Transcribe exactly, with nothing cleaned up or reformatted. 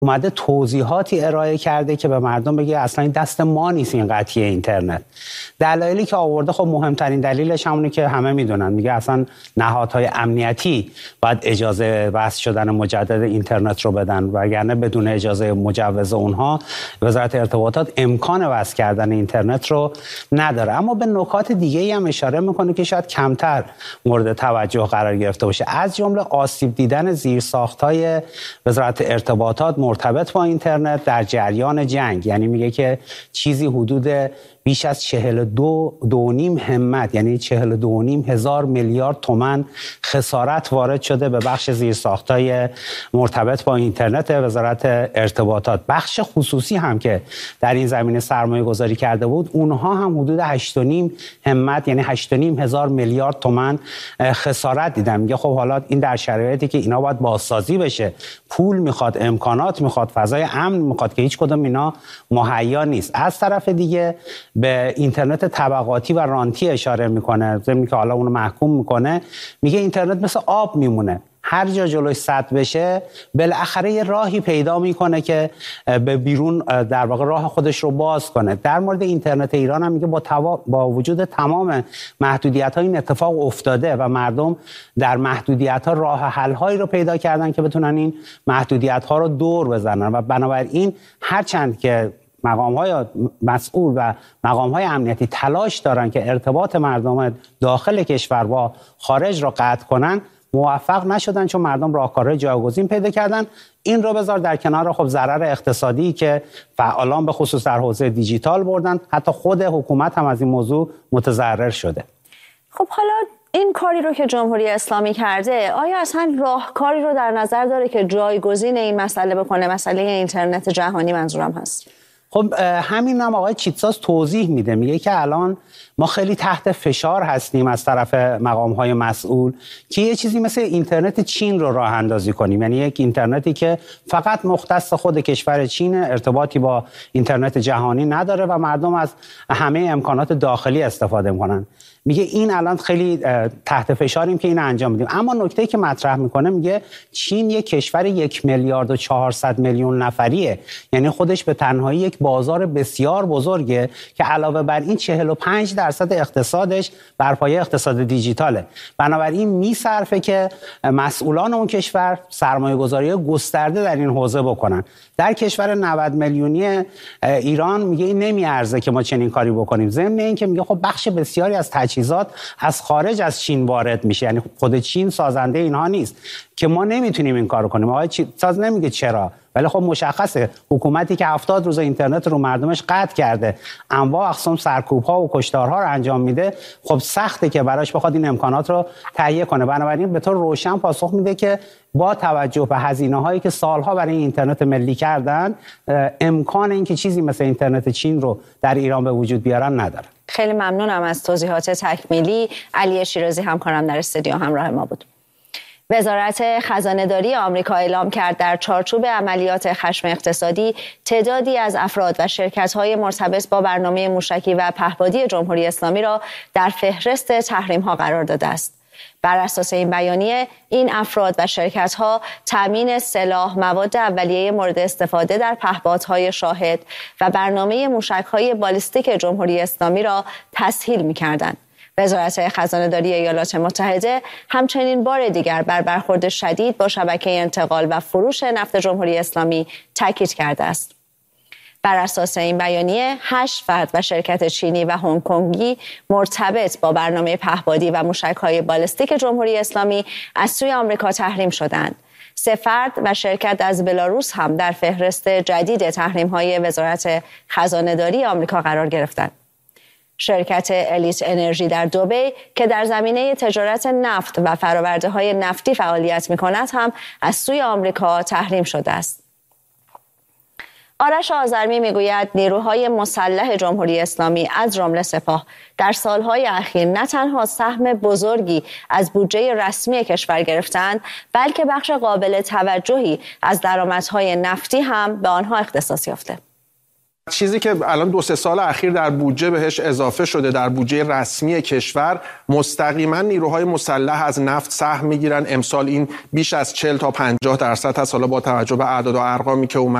اومده توضیحاتی ارائه کرده که به مردم بگه اصلا این دست ما نیست این قطعی اینترنت. دلایلی که آورده خب مهمترین دلیلش همونه که همه میدونن، میگه اصلا نهادهای امنیتی باید اجازه وصل شدن مجدد اینترنت رو بدن، وگرنه بدون اجازه مجوز اونها وزارت ارتباطات امکان وصل کردن اینترنت رو نداره. اما به نکات دیگه‌ای هم اشاره میکنه که شاید کمتر مورد توجه قرار گرفته باشه، از جمله آسیب دیدن زیرساخت‌های وزارت ارتباطات مرتبط با اینترنت در جریان جنگ. یعنی میگه که چیزی حدود بیش از چهل و دو دو نیم همت، یعنی چهل و دو نیم هزار میلیارد تومان خسارت وارد شده به بخش زیرساخت‌های مرتبط با اینترنت وزارت ارتباطات. بخش خصوصی هم که در این زمینه سرمایه گذاری کرده بود، اونها هم حدود هشت و نیم همت، یعنی هشت و نیم هزار میلیارد تومان خسارت دیدن. میگه خب حالا این در شرایطی که اینا باید بازسازی بشه، پول میخواد، امکانات میخواد، فضای امن میخواد که هیچ کدوم اینا مهیا نیست. از طرف دیگه به اینترنت طبقاتی و رانتی اشاره میکنه، ضمن که حالا اونو محکوم میکنه. میگه اینترنت مثل آب میمونه، هر جا جلوش سد بشه بالاخره یه راهی پیدا میکنه که به بیرون در واقع راه خودش رو باز کنه. در مورد اینترنت ایران هم میگه با, توا... با وجود تمام محدودیت ها این اتفاق افتاده و مردم در محدودیت ها راه حل هایی رو پیدا کردن که بتونن این محدودیت ها رو دور بزنن و بنابراین هرچند که مقام‌های مسئول و مقام‌های امنیتی تلاش دارن که ارتباط مردم داخل کشور با خارج را قطع کنن، موفق نشدن چون مردم راهکارهای جایگزین پیدا کردن. این رو بذار در کنار خب ضرر اقتصادی که فعالان به خصوص در حوزه دیجیتال بردن، حتی خود حکومت هم از این موضوع متضرر شده. خب حالا این کاری رو که جمهوری اسلامی کرده، آیا اصلا راهکاری رو در نظر داره که جایگزین این مسئله بکنه؟ مسئله اینترنت جهانی منظورم هست. خب همین هم آقای چیتساس توضیح میده، میگه که الان ما خیلی تحت فشار هستیم از طرف مقام‌های مسئول که یه چیزی مثل اینترنت چین رو راه اندازی کنیم، یعنی یک اینترنتی که فقط مختص خود کشور چین، ارتباطی با اینترنت جهانی نداره و مردم از همه امکانات داخلی استفاده میکنن. میگه این الان خیلی تحت فشاریم که این انجام بدیم. اما نکته‌ای که مطرح میکنه، میگه چین یک کشور یک میلیارد و چهارصد میلیون نفریه، یعنی خودش به تنهایی یک بازار بسیار بزرگه که علاوه بر این چهل و پنج درصد اقتصادش بر پایه اقتصاد دیجیتاله. بنابراین میصرفه که مسئولان اون کشور سرمایه‌گذاری گسترده در این حوزه بکنن. در کشور نود میلیونی ایران میگه این نمیارزه که ما چنین کاری بکنیم. ضمن اینکه میگه خب بخش بسیاری از تجهیزات از خارج از چین وارد میشه، یعنی خود چین سازنده اینها نیست که ما نمیتونیم این کارو کنیم. آقای ساز نمیگه چرا، ولی خب مشخصه حکومتی که هفتاد روز اینترنت رو مردمش قطع کرده، انواع اقسام سرکوب‌ها و کشتارها رو انجام میده، خب سخته که براش بخواد این امکانات رو تهیه کنه. بنابراین به طور روشن پاسخ میده که با توجه به هزینه‌هایی که سالها برای اینترنت ملی کردن، امکان اینکه چیزی مثل اینترنت چین رو در ایران به وجود بیارن نداره. خیلی ممنونم از توضیحات تکمیلی. علی شیرازی همکارم در استودیو همراه ما بود. وزارت خزانه‌داری آمریکا اعلام کرد در چارچوب عملیات خشم اقتصادی تعدادی از افراد و شرکت‌های مرتبط با برنامه موشکی و پهپادی جمهوری اسلامی را در فهرست تحریم‌ها قرار داده است. بر اساس این بیانیه، این افراد و شرکت‌ها تامین سلاح، مواد اولیه مورد استفاده در پهپادهای شاهد و برنامه موشک‌های بالیستیک جمهوری اسلامی را تسهیل می‌کردند. وزارت خزانه‌داری ایالات متحده همچنین بار دیگر بر برخورد شدید با شبکه انتقال و فروش نفت جمهوری اسلامی تاکید کرده است. بر اساس این بیانیه، هشت فرد و شرکت چینی و هنگ کنگی مرتبط با برنامه پهپادی و موشک‌های بالیستیک جمهوری اسلامی از سوی آمریکا تحریم شدند. سه فرد و شرکت از بلاروس هم در فهرست جدید تحریم‌های وزارت خزانه‌داری آمریکا قرار گرفتند. شرکت الیت انرژی در دبی که در زمینه تجارت نفت و فرآورده‌های نفتی فعالیت می‌کند هم از سوی آمریکا تحریم شده است. آرش آذرمی میگوید نیروهای مسلح جمهوری اسلامی از جمله سپاه در سالهای اخیر نه تنها سهم بزرگی از بودجه رسمی کشور گرفتند، بلکه بخش قابل توجهی از درآمدهای نفتی هم به آنها اختصاص یافته. چیزی که الان دو سه سال اخیر در بودجه بهش اضافه شده، در بودجه رسمی کشور، مستقیما نیروهای مسلح از نفت سهم میگیرن. امسال این بیش از چهل تا پنجاه درصد هست. حالا با توجه به اعداد و ارقامی که اومد